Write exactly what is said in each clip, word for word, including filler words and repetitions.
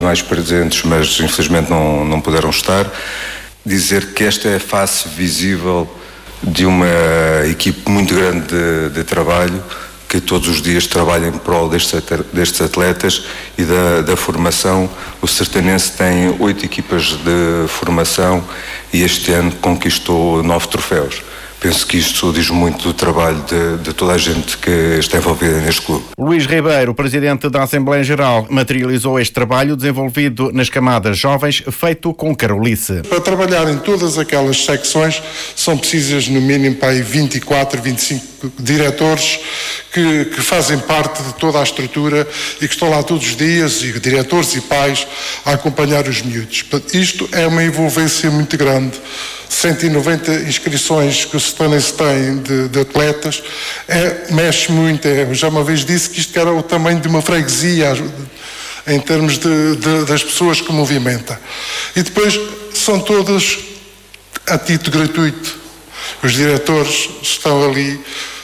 mais presentes, mas infelizmente não, não puderam estar. Dizer que esta é a face visível de uma equipe muito grande de, de trabalho, que todos os dias trabalha em prol destes, destes atletas e da, da formação. O Sertanense tem oito equipas de formação e este ano conquistou nove troféus. Penso que isto diz muito do trabalho de, de toda a gente que está envolvida neste clube. Luís Ribeiro, presidente da Assembleia Geral, materializou este trabalho desenvolvido nas camadas jovens, feito com carolice. Para trabalhar em todas aquelas secções são precisas no mínimo para aí vinte e quatro, vinte e cinco diretores que, que fazem parte de toda a estrutura e que estão lá todos os dias, e diretores e pais, a acompanhar os miúdos. Isto é uma envolvência muito grande. cento e noventa inscrições que o Sertanense tem de, de atletas, é, mexe muito. É, eu já uma vez disse que isto era o tamanho de uma freguesia em termos de, de, das pessoas que movimenta. E depois são todos a título gratuito. Os diretores estão ali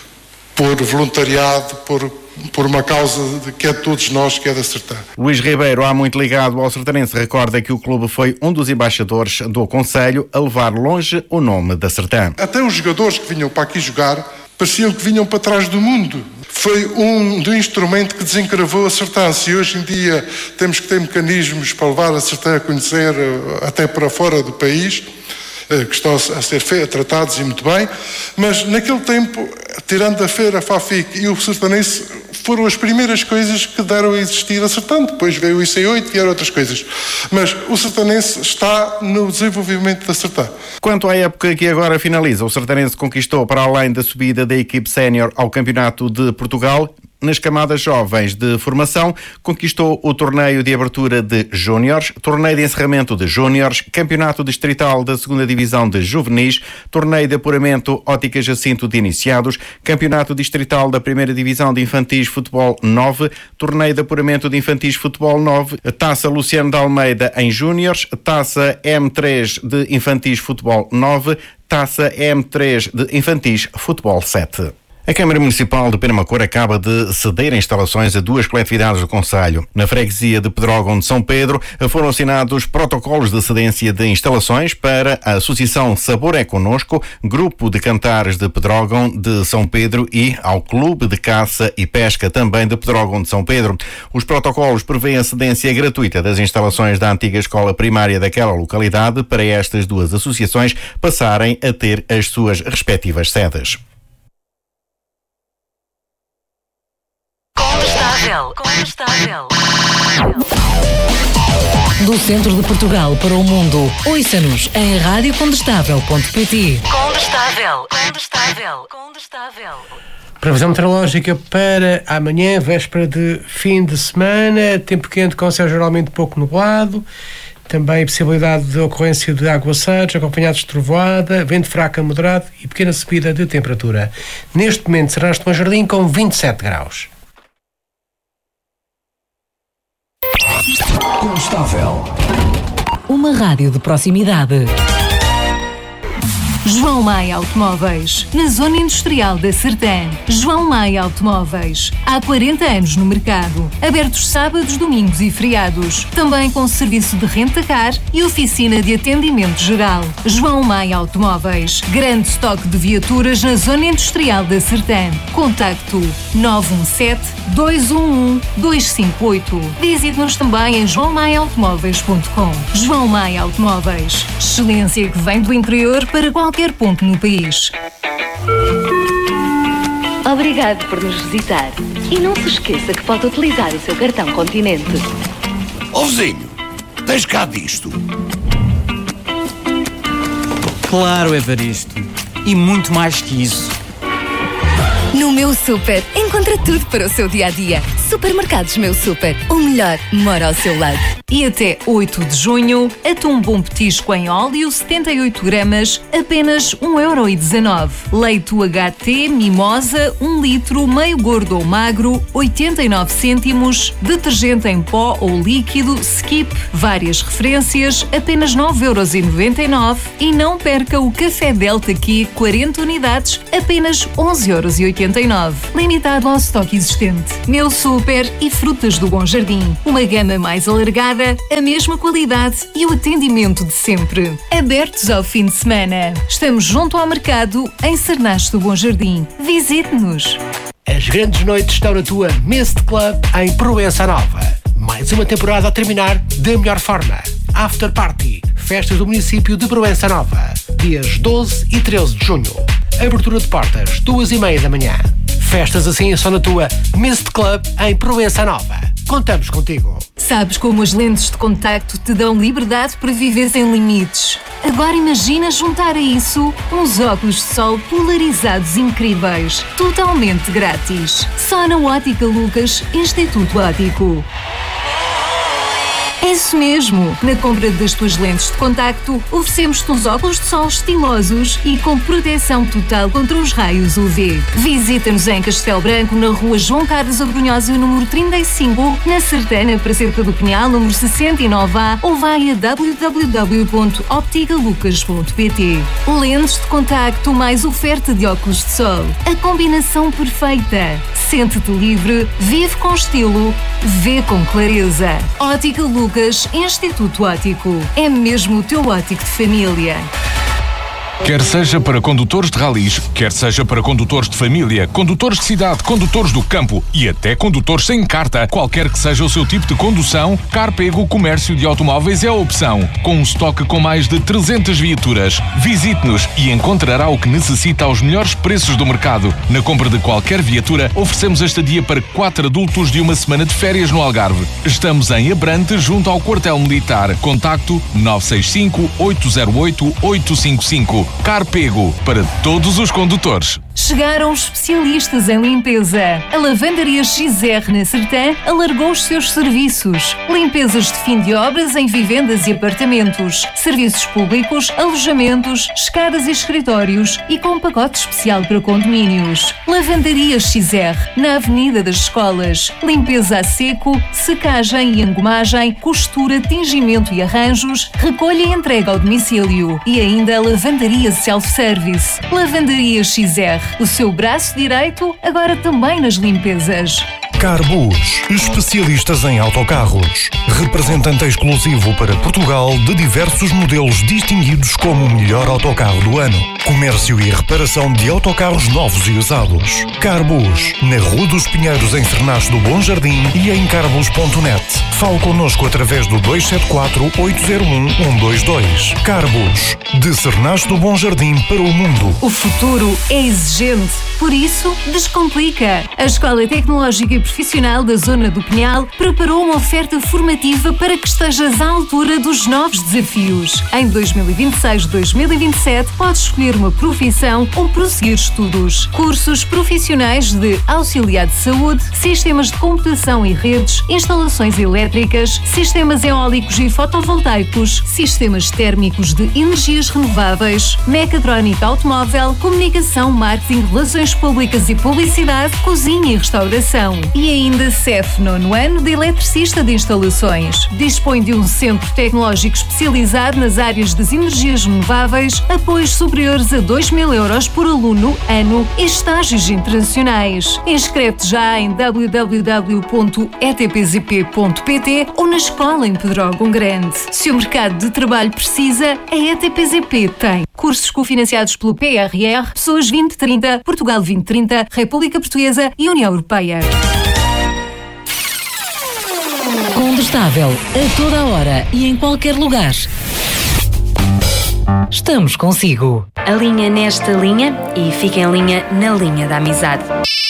por voluntariado, por por uma causa de, que é de todos nós, que é da Sertã. Luís Ribeiro, há muito ligado ao Sertanense, recorda que o clube foi um dos embaixadores do concelho a levar longe o nome da Sertã. Até os jogadores que vinham para aqui jogar pareciam que vinham para trás do mundo. Foi um do instrumento que desencravou a Sertã. Se hoje em dia temos que ter mecanismos para levar a Sertã a conhecer até para fora do país, que estão a ser fe- tratados e muito bem, mas naquele tempo, tirando a feira, a FAFIC e o Sertanense, foram as primeiras coisas que deram a existir a Sertã. Depois veio o I C oito e vieram outras coisas. Mas o Sertanense está no desenvolvimento da Sertã. Quanto à época que agora finaliza, o Sertanense conquistou, para além da subida da equipe sénior ao Campeonato de Portugal, nas camadas jovens de formação, conquistou o torneio de abertura de júniores, torneio de encerramento de júniores, campeonato distrital da segunda divisão de juvenis, torneio de apuramento Ótica Jacinto de iniciados, campeonato distrital da primeira divisão de infantis futebol nove, torneio de apuramento de infantis futebol nove, taça Luciano de Almeida em júniores, taça M três de infantis futebol nove, taça M três de infantis futebol sete. A Câmara Municipal de Penamacor acaba de ceder instalações a duas coletividades do concelho. Na freguesia de Pedrógão de São Pedro foram assinados protocolos de cedência de instalações para a Associação Sabor é Conosco, Grupo de Cantares de Pedrógão de São Pedro e ao Clube de Caça e Pesca também de Pedrógão de São Pedro. Os protocolos prevêem a cedência gratuita das instalações da antiga escola primária daquela localidade para estas duas associações passarem a ter as suas respectivas sedes. Condestável. Do centro de Portugal para o mundo, ouça-nos em rádio condestável ponto pt. Condestável. Condestável. Condestável. Previsão meteorológica para amanhã, véspera de fim de semana, tempo quente com céu geralmente pouco nublado, também possibilidade de ocorrência de aguaceiros acompanhados de trovoada, vento fraco a moderado e pequena subida de temperatura. Neste momento será este Jardim com vinte e sete graus. Condestável. Uma rádio de proximidade. João Maia Automóveis, na Zona Industrial da Sertã. João Maia Automóveis, há quarenta anos no mercado. Abertos sábados, domingos e feriados. Também com serviço de renta-car e oficina de atendimento geral. João Maia Automóveis, grande estoque de viaturas na Zona Industrial da Sertã. Contacto nove um sete, dois um um, dois cinco oito. Visite-nos também em joão maia automóveis ponto com. João Maia Automóveis, excelência que vem do interior para qualquer ponto no país. Obrigado por nos visitar. E não se esqueça que pode utilizar o seu cartão Continente. Ó vizinho, tens cá disto? Claro, Evaristo. E muito mais que isso. No Meu Super, encontra tudo para o seu dia-a-dia. Supermercados Meu Super, o melhor mora ao seu lado. E até oito de junho, atum bom petisco em óleo, setenta e oito gramas, apenas um euro e dezanove. Leite U H T Mimosa, um litro, meio gordo ou magro, oitenta e nove cêntimos. Detergente em pó ou líquido, Skip, várias referências, apenas nove euros e noventa e nove. E não perca o Café Delta Q, quarenta unidades, apenas onze euros e oitenta e nove. Limitado ao estoque existente. Meu Super e frutas do Bom Jardim. Uma gama mais alargada temporada, a mesma qualidade e o atendimento de sempre. Abertos ao fim de semana. Estamos junto ao mercado, em Cernache do Bom Jardim. Visite-nos. As grandes noites estão na tua Mist Club em Proença Nova. Mais uma temporada a terminar da melhor forma. After Party. Festas do município de Proença Nova. Dias doze e treze de junho. Abertura de portas, duas e meia da manhã. Festas assim só na tua Mist Club em Proença Nova. Contamos contigo. Sabes como as lentes de contacto te dão liberdade para viver sem limites? Agora imagina juntar a isso uns óculos de sol polarizados incríveis, totalmente grátis. Só na Ótica Lucas, Instituto Óptico. É isso mesmo! Na compra das tuas lentes de contacto, oferecemos-te uns óculos de sol estilosos e com proteção total contra os raios U V. Visita-nos em Castelo Branco, na rua João Carlos Abrunhosa, número trinta e cinco, na Sertana, para Cerca do Pinhal, número sessenta e nove A, ou vai a w w w ponto optica lucas ponto p t. Lentes de contacto mais oferta de óculos de sol. A combinação perfeita. Sente-te livre, vive com estilo, vê com clareza. Ótica Lucas, Instituto Óptico. É mesmo o teu óptico de família. Quer seja para condutores de ralis, quer seja para condutores de família, condutores de cidade, condutores do campo e até condutores sem carta, qualquer que seja o seu tipo de condução, Carpego Comércio de Automóveis é a opção. Com um estoque com mais de trezentas viaturas. Visite-nos e encontrará o que necessita aos melhores preços do mercado. Na compra de qualquer viatura, oferecemos a estadia para quatro adultos de uma semana de férias no Algarve. Estamos em Abrante, junto ao Quartel Militar. Contacto nove seis cinco, oito zero oito, oito cinco cinco. Carpego, para todos os condutores. Chegaram os especialistas em limpeza. A Lavandaria X R na Sertã alargou os seus serviços. Limpezas de fim de obras em vivendas e apartamentos, serviços públicos, alojamentos, escadas e escritórios e com um pacote especial para condomínios. Lavandaria X R, na Avenida das Escolas. Limpeza a seco, secagem e engomagem, costura, tingimento e arranjos, recolha e entrega ao domicílio. E ainda a Lavandaria Self-Service. Lavandaria X R. O seu braço direito, agora também nas limpezas. Carbus, especialistas em autocarros. Representante exclusivo para Portugal de diversos modelos distinguidos como o melhor autocarro do ano. Comércio e reparação de autocarros novos e usados. Carbus, na Rua dos Pinheiros, em Cernache do Bom Jardim e em carbus ponto net. Fale connosco através do dois sete quatro, oito zero um, um dois dois. Carbus, de Cernache do Bom Jardim para o mundo. O futuro é exigente, por isso descomplica. A Escola Tecnológica e Profissional da Zona do Pinhal preparou uma oferta formativa para que estejas à altura dos novos desafios. Em dois mil e vinte e seis a dois mil e vinte e sete podes escolher uma profissão ou prosseguir estudos. Cursos profissionais de auxiliar de saúde, sistemas de computação e redes, instalações elétricas, sistemas eólicos e fotovoltaicos, sistemas térmicos de energias renováveis, mecatrónica automóvel, comunicação, marketing, relações públicas e publicidade, cozinha e restauração. E ainda C E F nono ano de eletricista de instalações. Dispõe de um centro tecnológico especializado nas áreas das energias renováveis, apoios superiores a dois mil euros por aluno ano e estágios internacionais. Inscreve-te já em w w w ponto e t p z p ponto p t ou na escola em Pedrógão Grande. Se o mercado de trabalho precisa, a E T P Z P tem. Cursos cofinanciados pelo P R R, Pessoas vinte trinta, Portugal vinte trinta, República Portuguesa e União Europeia. Combustável, a toda a hora e em qualquer lugar. Estamos consigo. Alinha nesta linha e fica em linha na linha da amizade.